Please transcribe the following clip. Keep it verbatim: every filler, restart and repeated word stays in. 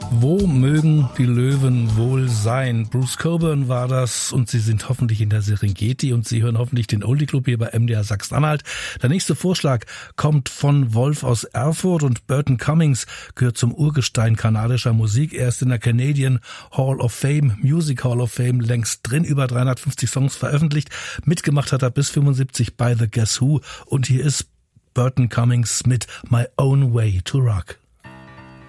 Wo mögen die Löwen wohl sein? Bruce Cockburn war das und Sie sind hoffentlich in der Serengeti und Sie hören hoffentlich den Oldie Club hier bei M D R Sachsen-Anhalt. Der nächste Vorschlag kommt von Wolf aus Erfurt und Burton Cummings gehört zum Urgestein kanadischer Musik. Er ist in der Canadian Hall of Fame, Music Hall of Fame längst drin, über dreihundertfünfzig Songs veröffentlicht. Mitgemacht hat er bis fünfundsiebzig bei The Guess Who und hier ist Burton Cummings mit My Own Way to Rock.